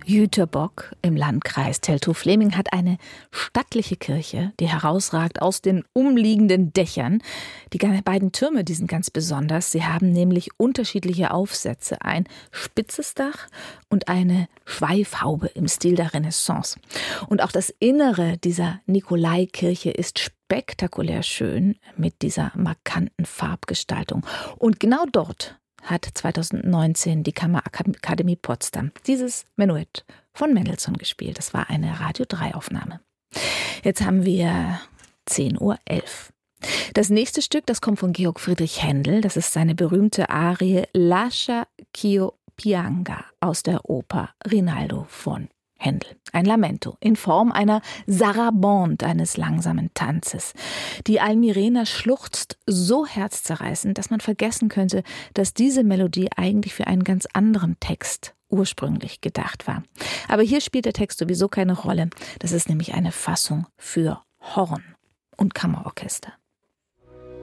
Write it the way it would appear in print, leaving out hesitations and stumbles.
Jüterbock im Landkreis Teltow-Fläming hat eine stattliche Kirche, die herausragt aus den umliegenden Dächern. Die beiden Türme, die sind ganz besonders. Sie haben nämlich unterschiedliche Aufsätze. Ein spitzes Dach und eine Schweifhaube im Stil der Renaissance. Und auch das Innere dieser Nikolaikirche ist spektakulär schön mit dieser markanten Farbgestaltung. Und genau dort hat 2019 die Kammerakademie Potsdam dieses Menuett von Mendelssohn gespielt. Das war eine Radio-3-Aufnahme. Jetzt haben wir 10:11 Uhr. Das nächste Stück, das kommt von Georg Friedrich Händel. Das ist seine berühmte Arie Lascia ch'io pianga aus der Oper Rinaldo von Händel. Ein Lamento in Form einer Sarabande, eines langsamen Tanzes. Die Almirena schluchzt so herzzerreißend, dass man vergessen könnte, dass diese Melodie eigentlich für einen ganz anderen Text ursprünglich gedacht war. Aber hier spielt der Text sowieso keine Rolle. Das ist nämlich eine Fassung für Horn und Kammerorchester.